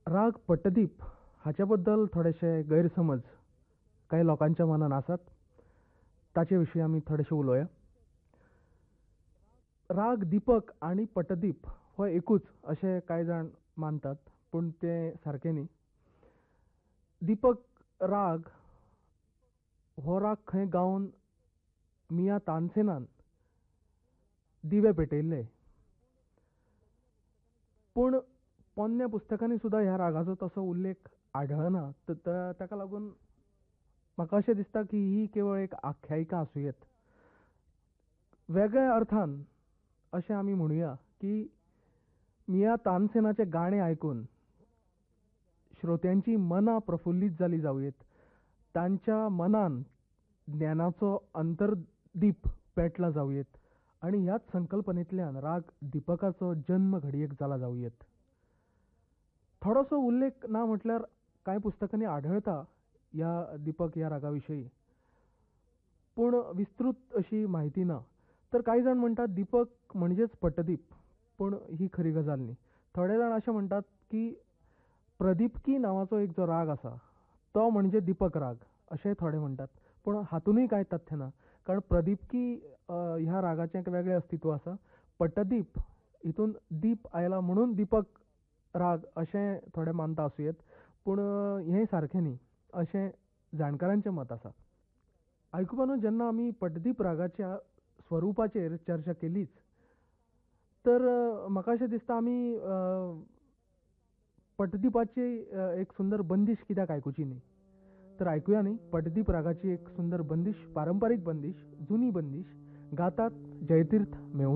राग पट्टदीप हाच्याबद्दल थोडेशे गैरसमज काही लोकांच्या मनात आसात. ताचे विशीं आमी थोडेशे उलोवया. राग दीपक आणि पट्टदीप हो एकूच अशे कांय जाण मानतात, पूण तें सारकें न्ही. दीपक राग हो राग खंय गावन मिया तानसेनान दिवे पेटयल्ले, पूण पोन्न्या पुस्तकांनी सुद्दां ह्या रागाचो तसो उल्लेख आढळना. ताका लागून म्हाका अशें दिसता की ही केवळ एक आख्यायिका आसूं येत. वेगळ्या अर्थान अशें आमी म्हणुया की मिया तानसेनाचे गाणे आयकून श्रोत्यांची मनां प्रफुल्लीत जाली जावयेत. तांच्या मनान ज्ञानाचो अंतर्दीप पेटला जावयेत आणि ह्याच संकल्पनेंतल्यान राग दीपकाचो जन्म घडयेक जाला जावयेत. थोडोसो उल्लेख ना म्हटल्यार कांय पुस्तकांनी आढळता ह्या दीपक ह्या रागा विशयी, पूण विस्तृत अशी म्हायती ना. तर कांय जाण म्हणटात दीपक म्हणजेच पट्टदीप, पूण ही खरी गजाल न्ही. थोडे जाण अशें म्हणटात की प्रदीपकी नांवाचो एक जो राग आसा तो म्हणजे दीपक राग, अशेंय थोडे म्हणटात. पूण हातूनय कांय तथ्य ना, कारण प्रदीपकी ह्या रागाचें एक वेगळें अस्तित्व आसा. पट्टदीप हितून दीप आयला म्हणून दीपक राग अशें थोडे मानता आसूं येत, पूण हें सारकें न्ही अशें जाणकारांचें मत आसा. आयकुपानू जेन्ना आमी पट्टदीप रागाच्या स्वरुपाचेर चर्चा केलीच, तर म्हाका अशें दिसता आमी पट्टदीपाची एक सुंदर बंदिश कित्याक आयकुची न्ही. तर आयकुया न्ही पट्टदीप रागाची एक सुंदर बंदिश, पारंपारीक बंदिश, जुनी बंदिश गातात जयतीर्थ मेवणकर.